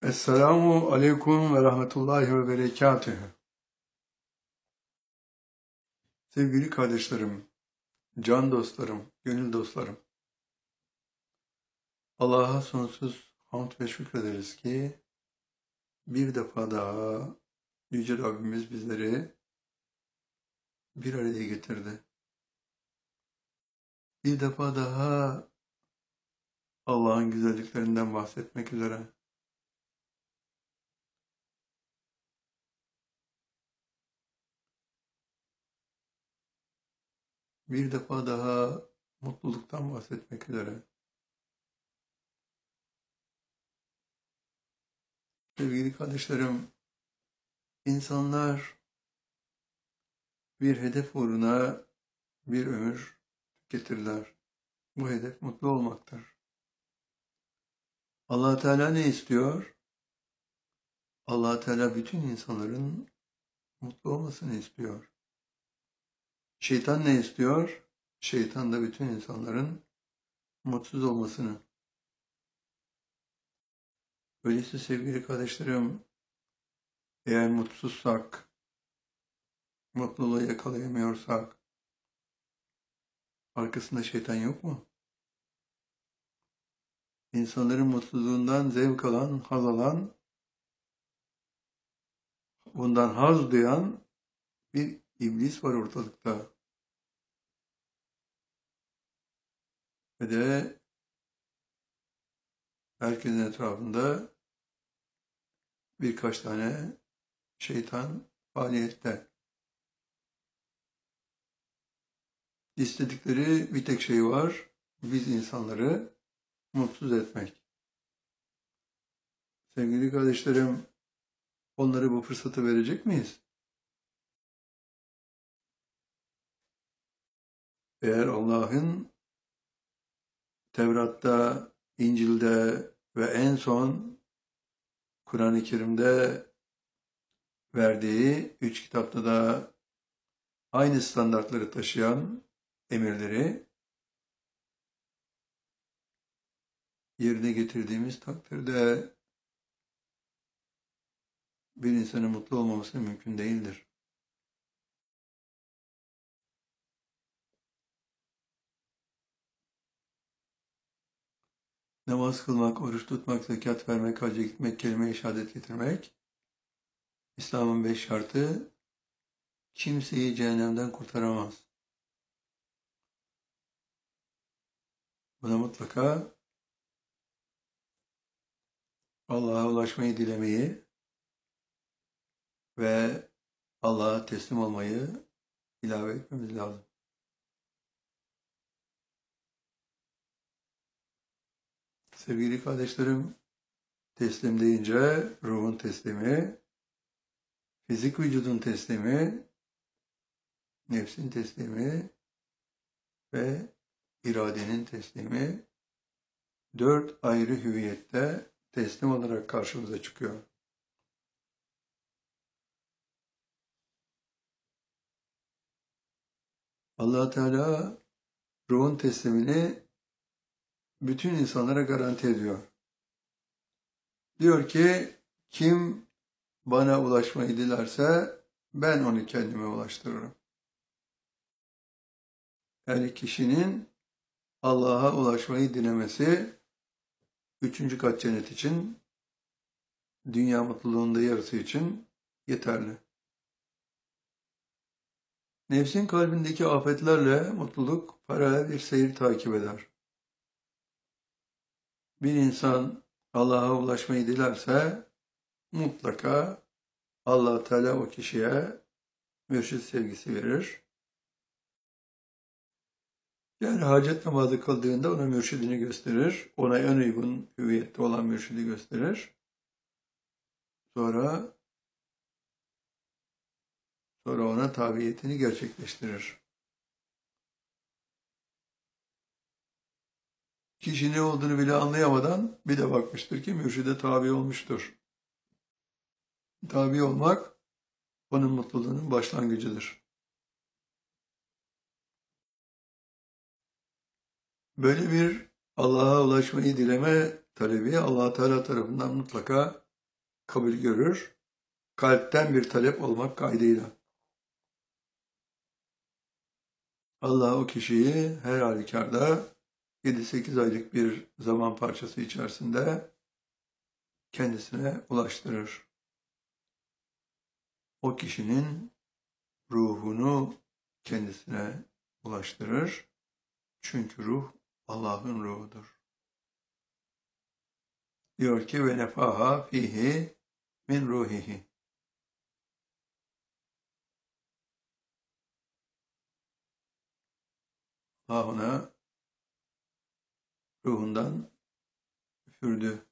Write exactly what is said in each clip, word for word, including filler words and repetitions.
Esselamu aleyküm ve rahmetullahi ve berekatühü. Sevgili kardeşlerim, can dostlarım, gönül dostlarım. Allah'a sonsuz hamd ve şükrederiz ki bir defa daha Yüce Rabbimiz bizleri bir araya getirdi. Bir defa daha Allah'ın güzelliklerinden bahsetmek üzere. Bir defa daha mutluluktan bahsetmek üzere. Sevgili kardeşlerim, insanlar bir hedef uğruna bir ömür tüketirler. Bu hedef mutlu olmaktır. Allah Teala ne istiyor? Allah Teala bütün insanların mutlu olmasını istiyor. Şeytan ne istiyor? Şeytan da bütün insanların mutsuz olmasını. Öyleyse sevgili kardeşlerim, eğer mutsuzsak, mutluluğu yakalayamıyorsak, arkasında şeytan yok mu? İnsanların mutluluğundan zevk alan, haz alan, bundan haz duyan bir iblis var ortalıkta. Ve de herkesin etrafında birkaç tane şeytan faaliyette. İstedikleri bir tek şey var, biz insanları mutsuz etmek. Sevgili kardeşlerim, onlara bu fırsatı verecek miyiz? Eğer Allah'ın Tevrat'ta, İncil'de ve en son Kur'an-ı Kerim'de verdiği üç kitapta da aynı standartları taşıyan emirleri yerine getirdiğimiz takdirde bir insanın mutlu olmaması mümkün değildir. Namaz kılmak, oruç tutmak, zekat vermek, hacca gitmek, kelime-i şehadet getirmek, İslam'ın beş şartı kimseyi cehennemden kurtaramaz. Buna mutlaka Allah'a ulaşmayı dilemeyi ve Allah'a teslim olmayı ilave etmemiz lazım. Sevgili kardeşlerim, teslim deyince ruhun teslimi, fizik vücudun teslimi, nefsin teslimi ve iradenin teslimi dört ayrı hüviyette teslim olarak karşımıza çıkıyor. Allah Teala ruhun teslimini bütün insanlara garanti ediyor. Diyor ki, kim bana ulaşmayı dilerse ben onu kendime ulaştırırım. Yani kişinin Allah'a ulaşmayı dilemesi üçüncü kat cennet için, dünya mutluluğunda yarısı için yeterli. Nefsin kalbindeki afetlerle mutluluk paralel bir seyir takip eder. Bir insan Allah'a ulaşmayı dilerse mutlaka Allah Teala o kişiye mürşid sevgisi verir. Yani hacet namazı kıldığında ona mürşidini gösterir. Ona en uygun hüviyette olan mürşidi gösterir. Sonra sonra ona tabiyetini gerçekleştirir. Kişi ne olduğunu bile anlayamadan bir de bakmıştır ki mürşide tabi olmuştur. Tabi olmak onun mutluluğunun başlangıcıdır. Böyle bir Allah'a ulaşmayı dileme talebi Allah Teala tarafından mutlaka kabul görür. Kalpten bir talep olmak kaydıyla. Allah o kişiyi her halükarda yedi sekiz aylık bir zaman parçası içerisinde kendisine ulaştırır. O kişinin ruhunu kendisine ulaştırır. Çünkü ruh Allah'ın ruhudur. Diyor ki ve nefaha fihi min ruhihi. Allah ona ruhundan üfürdü.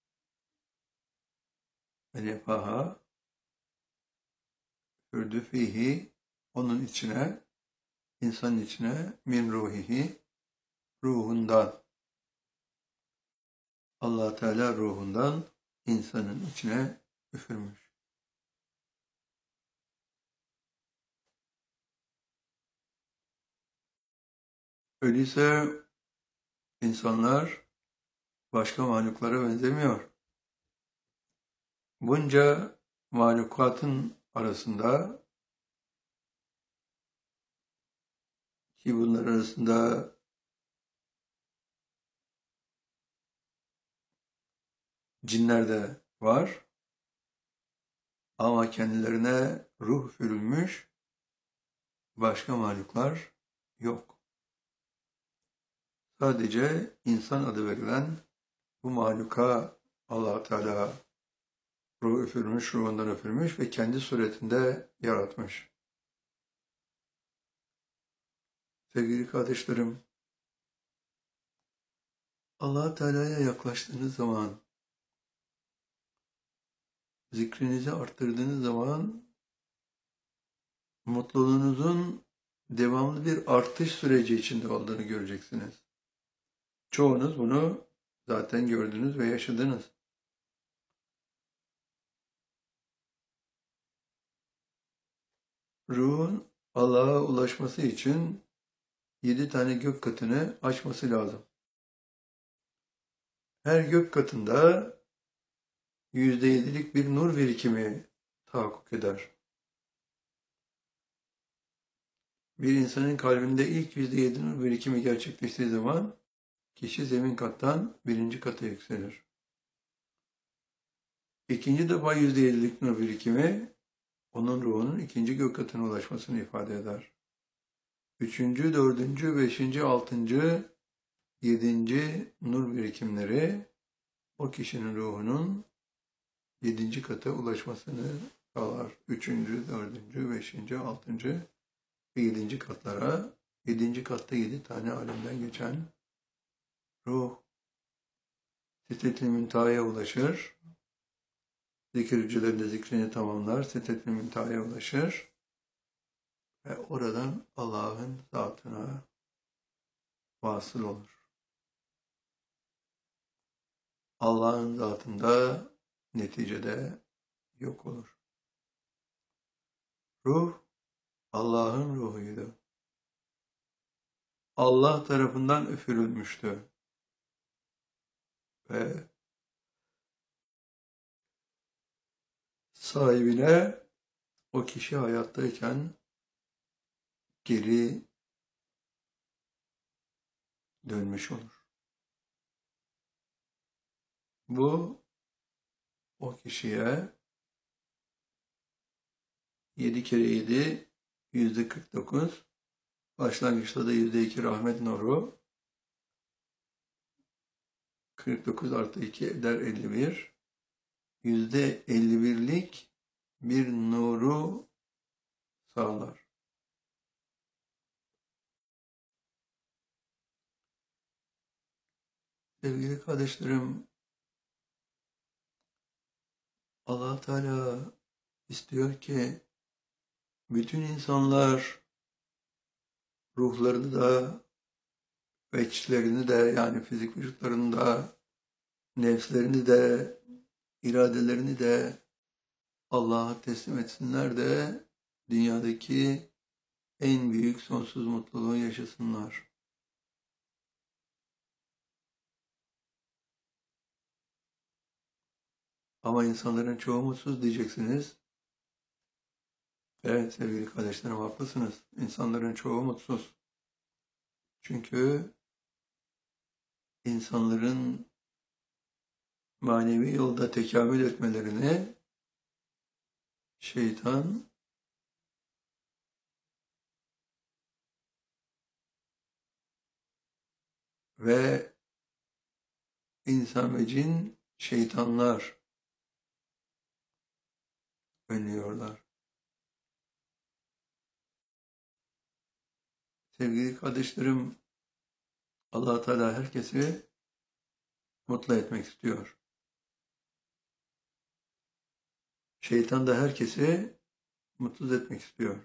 Ve nefaha üfürdü fihi, onun içine, insanın içine, min ruhihi, ruhundan. Allah Teala ruhundan insanın içine üfürmüş. Öyleyse insanlar başka mahluklara benzemiyor. Bunca mahlukatın arasında, ki bunlar arasında cinler de var ama kendilerine ruh üfürülmüş başka mahluklar yok. Sadece insan adı verilen bu mahluka Allah Teala ruh üfürmüş, ruhundan üfürmüş ve kendi suretinde yaratmış. Sevgili kardeşlerim, Allah Teala'ya yaklaştığınız zaman, zikrinizi arttırdığınız zaman mutluluğunuzun devamlı bir artış süreci içinde olduğunu göreceksiniz. Çoğunuz bunu zaten gördünüz ve yaşadınız. Ruhun Allah'a ulaşması için yedi tane gök katını aşması lazım. Her gök katında yüzde yedilik bir nur birikimi tahakkuk eder. Bir insanın kalbinde ilk yüzde yedi nur birikimi gerçekleştiği zaman kişi zemin kattan birinci kata yükselir. İkinci defa yüzde yedilik nur birikimi onun ruhunun ikinci gök katına ulaşmasını ifade eder. Üçüncü, dördüncü, beşinci, altıncı, yedinci nur birikimleri o kişinin ruhunun yedinci kata ulaşmasını sağlar. Üçüncü, dördüncü, beşinci, altıncı ve yedinci katlara, yedinci katta yedi tane alemden geçen ruh Sidret-i Münteha'ya ulaşır. Zikircilerin de zikrini tamamlar. Sidret-i Münteha'ya ulaşır. Ve oradan Allah'ın zatına vasıl olur. Allah'ın zatında neticede yok olur. Ruh Allah'ın ruhuydu. Allah tarafından üfürülmüştü. Ve sahibine o kişi hayattayken geri dönmüş olur. Bu o kişiye yedi kere yedi yüzde kırk dokuz, başlangıçta da yüzde iki rahmet nuru, kırk dokuz artı iki eder elli bir, yüzde elli birlik bir nuru sağlar. Sevgili kardeşlerim, Allah Teala istiyor ki bütün insanlar ruhlarını da ve içlerini de, yani fizik vücutlarını da, nefslerini de, iradelerini de Allah'a teslim etsinler de dünyadaki en büyük sonsuz mutluluğu yaşasınlar. Ama insanların çoğu mutsuz diyeceksiniz. Evet sevgili kardeşlerim haklısınız. İnsanların çoğu mutsuz. Çünkü insanların manevi yolda tekamül etmelerini şeytan ve insan ve cin şeytanlar önlüyorlar. Sevgili kardeşlerim, Allah Teala herkesi mutlu etmek istiyor. Şeytan da herkesi mutsuz etmek istiyor.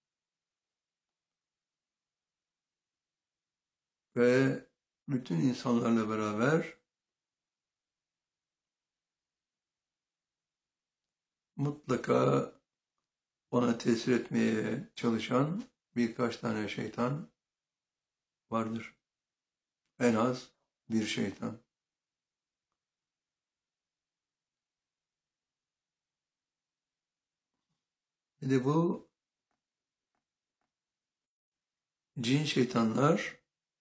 Ve bütün insanlarla beraber mutlaka ona tesir etmeye çalışan birkaç tane şeytan vardır. En az bir şeytan. Bir de bu cin şeytanlar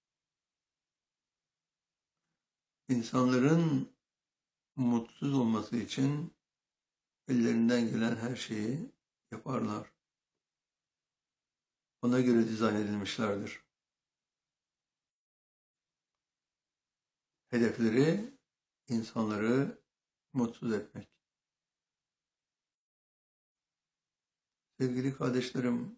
insanların mutsuz olması için ellerinden gelen her şeyi yaparlar. Ona göre dizayn edilmişlerdir. Hedefleri insanları mutsuz etmek. Sevgili kardeşlerim,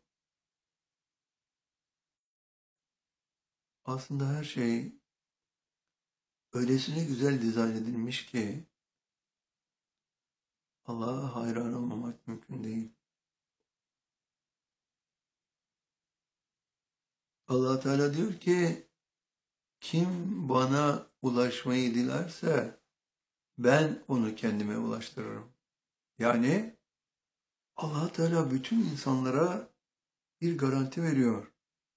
aslında her şey öylesine güzel dizayn edilmiş ki Allah'a hayran olmamak mümkün değil. Allah Teala diyor ki, kim bana ulaşmayı dilerse ben onu kendime ulaştırırım. Yani Allah Teala bütün insanlara bir garanti veriyor.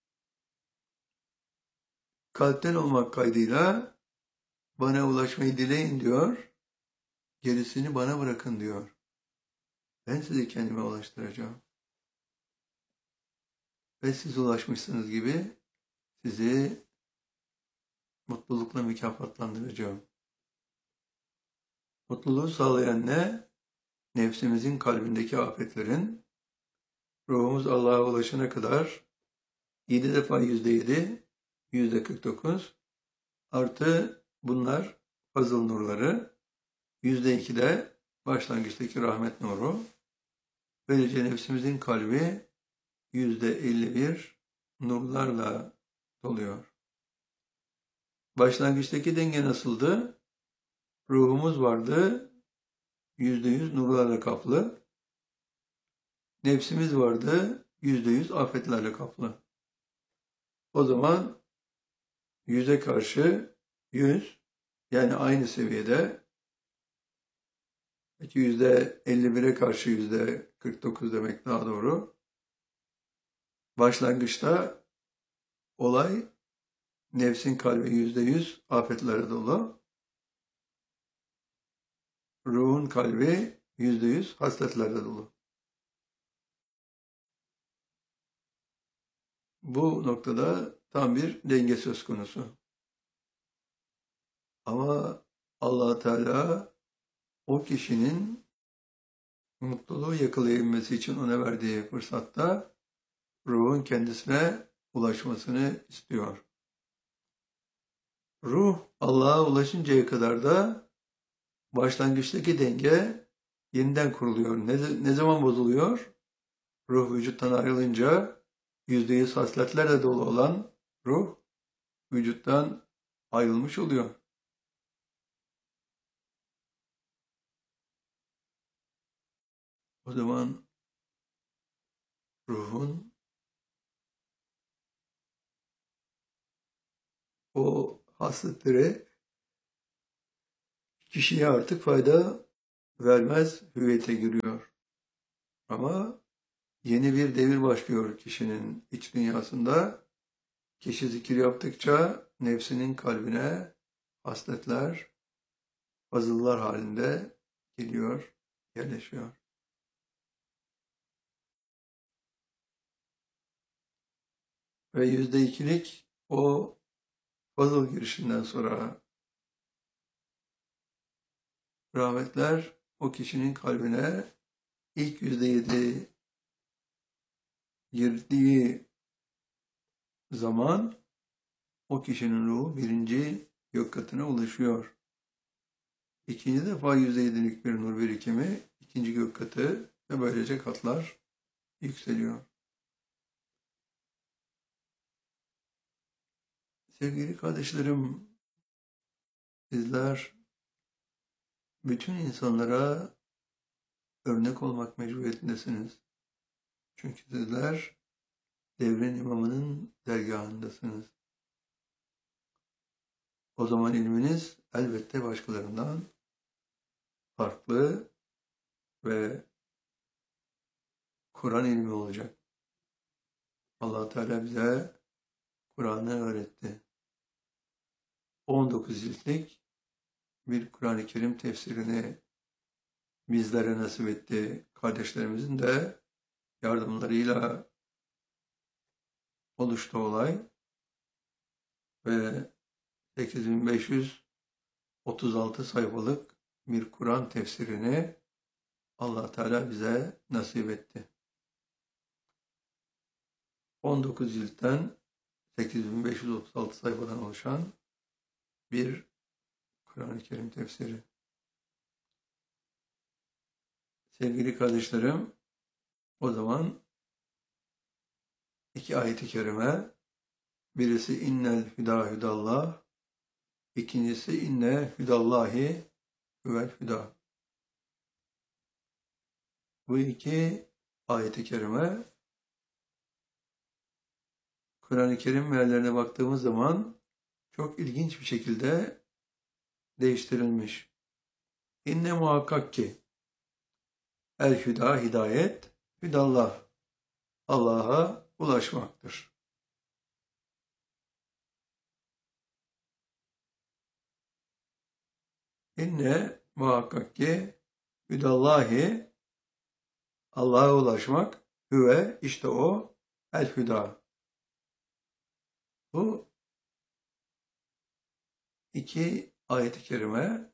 Kalpten olmak kaydıyla bana ulaşmayı dileyin diyor. Gerisini bana bırakın diyor. Ben sizi kendime ulaştıracağım. Ve siz ulaşmışsınız gibi sizi mutlulukla mükafatlandıracağım. Mutluluğu sağlayan ne? Nefsimizin kalbindeki afetlerin, ruhumuz Allah'a ulaşana kadar yedi defa yüzde yedi, yüzde kırk dokuz, artı bunlar fazıl nurları, yüzde iki de başlangıçtaki rahmet nuru. Böylece nefsimizin kalbi yüzde elli bir nurlarla doluyor. Başlangıçtaki denge nasıldı? Ruhumuz vardı, yüzde yüz nurlarla kaplı. Nefsimiz vardı, yüzde yüz afetlerle kaplı. O zaman yüze karşı yüz, yani aynı seviyede, peki yüzde elli bire karşı yüzde kırk dokuz demek daha doğru. Başlangıçta olay nefsin kalbi yüzde yüz afetlerle dolu. Ruhun kalbi yüzde yüz hasletlerle dolu. Bu noktada tam bir denge söz konusu. Ama Allah Teala o kişinin mutluluğu yakalayabilmesi için ona verdiği fırsatta ruhun kendisine ulaşmasını istiyor. Ruh Allah'a ulaşıncaya kadar da başlangıçtaki denge yeniden kuruluyor. Ne, ne zaman bozuluyor? Ruh vücuttan ayrılınca yüzde yüz hasletlerle dolu olan ruh vücuttan ayrılmış oluyor. O zaman ruhun o hasletleri kişiye artık fayda vermez hüviyete giriyor. Ama yeni bir devir başlıyor kişinin iç dünyasında. Kişi zikir yaptıkça nefsinin kalbine hasletler, fazıllar halinde geliyor, yerleşiyor. Ve yüzde ikilik o fazıl girişinden sonra rahmetler o kişinin kalbine ilk yüzde yedi girdiği zaman o kişinin ruhu birinci gök katına ulaşıyor. İkinci defa yüzde yedilik bir nur birikimi ikinci gök katı ve böylece katlar yükseliyor. Sevgili kardeşlerim, sizler bütün insanlara örnek olmak mecburiyetindesiniz. Çünkü sizler devrin imamının dergahındasınız. O zaman ilminiz elbette başkalarından farklı ve Kur'an ilmi olacak. Allah Teala bize Kur'an'ı öğretti. on dokuz ciltlik bir Kur'an-ı Kerim tefsirini bizlere nasip etti. Kardeşlerimizin de yardımlarıyla oluştu olay ve sekiz bin beş yüz otuz altı sayfalık bir Kur'an tefsirini Allah Teala bize nasip etti. on dokuz ciltten sekiz bin beş yüz otuz altı sayfadan oluşan bir Kur'an-ı Kerim tefsiri. Sevgili kardeşlerim, o zaman iki ayet-i kerime, birisi innel hüda hüdallah, ikincisi inne hüdallahi huvel hüda. Bu iki ayet-i kerime Kur'an-ı Kerim meallerine baktığımız zaman çok ilginç bir şekilde değiştirilmiş. İnne muhakkak ki el hüda hidayet, hüdallah Allah'a ulaşmaktır. İnne muhakkak ki hüdallahi Allah'a ulaşmak, hüve işte o el hüda. Bu iki ayet-i kerime